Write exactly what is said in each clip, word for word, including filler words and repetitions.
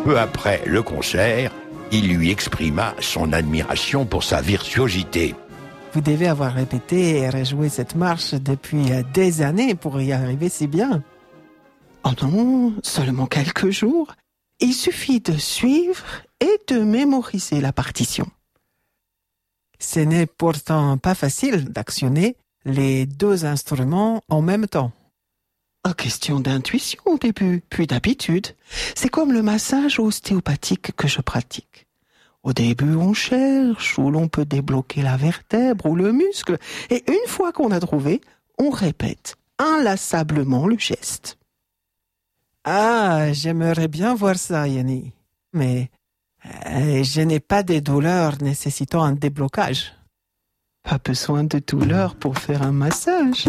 Peu après le concert, il lui exprima son admiration pour sa virtuosité. Vous devez avoir répété et rejoué cette marche depuis des années pour y arriver si bien. Oh non, seulement quelques jours. Il suffit de suivre et de mémoriser la partition. Ce n'est pourtant pas facile d'actionner les deux instruments en même temps. Une question d'intuition au début, puis d'habitude. C'est comme le massage ostéopathique que je pratique. Au début, on cherche où l'on peut débloquer la vertèbre ou le muscle. Et une fois qu'on a trouvé, on répète inlassablement le geste. Ah, j'aimerais bien voir ça, Yanni. Mais euh, je n'ai pas de douleurs nécessitant un déblocage. Pas besoin de douleur pour faire un massage.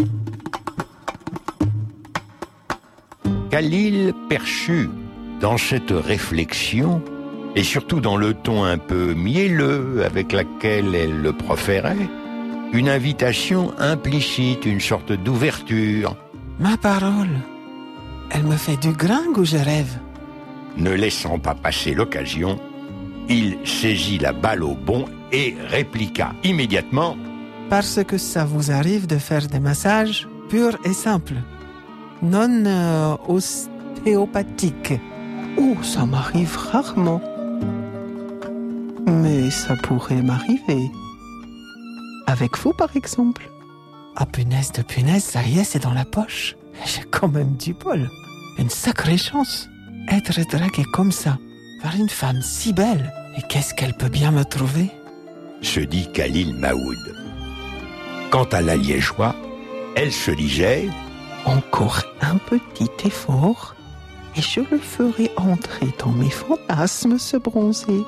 Khalil perçut dans cette réflexion, et surtout dans le ton un peu mielleux avec laquelle elle le proférait, une invitation implicite, une sorte d'ouverture. Ma parole, elle me fait du gringue ou je rêve? Ne laissant pas passer l'occasion, il saisit la balle au bond et répliqua immédiatement: Parce que ça vous arrive de faire des massages purs et simples, non euh, ostéopathiques. Oh, ça m'arrive rarement. Mais ça pourrait m'arriver. Avec vous, par exemple. Ah, punaise de punaise, ça y est, c'est dans la poche. J'ai quand même du bol. Une sacrée chance. Être dragué comme ça, par une femme si belle. Et qu'est-ce qu'elle peut bien me trouver? Se dit Khalil Maoud. Quant à la Liégeois, elle se disait: Encore un petit effort, et je le ferai entrer dans mes fantasmes, ce bronzé.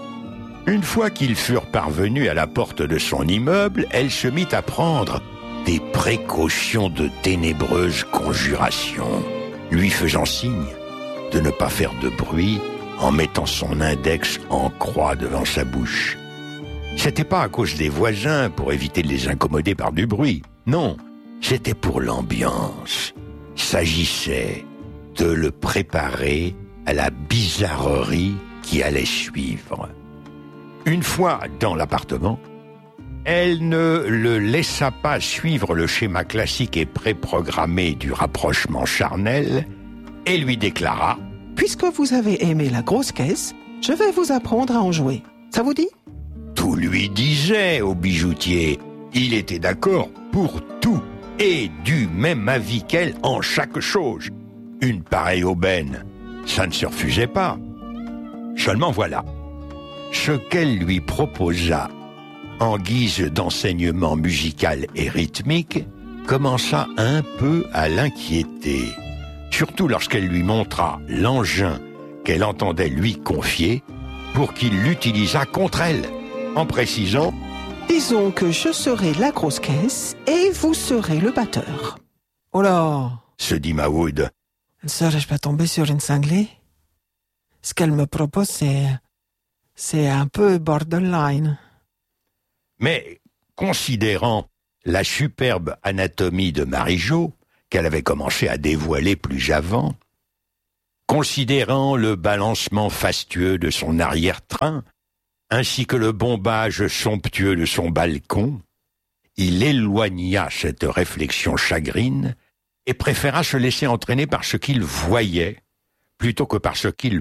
Une fois qu'ils furent parvenus à la porte de son immeuble, elle se mit à prendre des précautions de ténébreuses conjurations, lui faisant signe de ne pas faire de bruit en mettant son index en croix devant sa bouche. C'était pas à cause des voisins pour éviter de les incommoder par du bruit. Non, c'était pour l'ambiance. S'agissait de le préparer à la bizarrerie qui allait suivre. Une fois dans l'appartement, elle ne le laissa pas suivre le schéma classique et préprogrammé du rapprochement charnel et lui déclara: Puisque vous avez aimé la grosse caisse, je vais vous apprendre à en jouer. Ça vous dit? Tout lui disait au bijoutier. Il était d'accord pour tout et du même avis qu'elle en chaque chose. Une pareille aubaine, ça ne se refusait pas. Seulement voilà, ce qu'elle lui proposa en guise d'enseignement musical et rythmique commença un peu à l'inquiéter, surtout lorsqu'elle lui montra l'engin qu'elle entendait lui confier pour qu'il l'utilisât contre elle, en précisant: Disons que je serai la grosse caisse et vous serez le batteur. Oh là, se dit Maoud. ne serais-je pas tombé sur une cinglée? Ce qu'elle me propose, c'est... c'est un peu borderline. Mais, considérant la superbe anatomie de Marie-Jo, qu'elle avait commencé à dévoiler plus avant, considérant le balancement fastueux de son arrière-train, ainsi que le bombage somptueux de son balcon, il éloigna cette réflexion chagrine et préféra se laisser entraîner par ce qu'il voyait, plutôt que par ce qu'il